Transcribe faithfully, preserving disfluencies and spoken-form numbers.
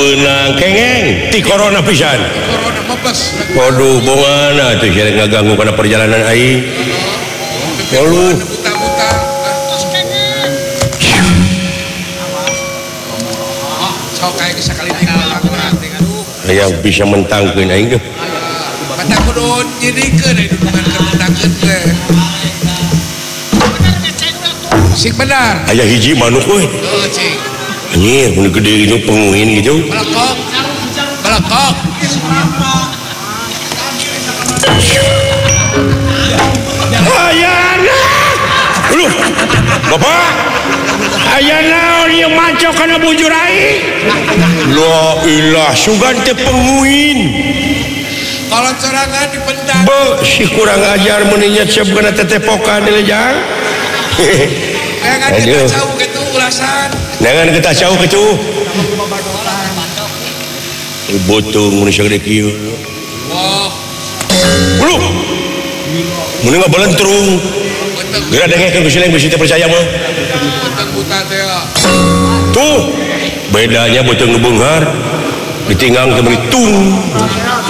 tenang kengeng ti corona pisan. Corona mabes. Waduh, bongana tuh saya ngaganggu karena perjalanan aing. Waduh. Buta-buta. Sok kayak sekali tinggal nanti aduh. Aya bisa mentangkeun aing teh. Mata kudu nyidikeun aya dudungan keur menangkeun teh. Sik benar. Aya hiji manuk euy. Heeh, cing. Anjir, mun gede itu penguin gitu. Balakok. Balakok. Ayana. Aduh. Bapak. Ayana ieu maco kana bujur aing. La ilah sugan teh penguin. Kalau sorangan dipendam. Be si kurang ajar mun nya cep kana tetepokan di lejang. Jangan kita jauh gitu ulasan. Jangan kita jauh gitu. Botung mun sagede kieu. Wah. Bulu. Mun enggak balentrung. Geura dengekeun ku sileng bisi teh percaya mah. Benteng buta teh. Tuh, bedanya botong nu beunghar ditinggang teu meuli tung.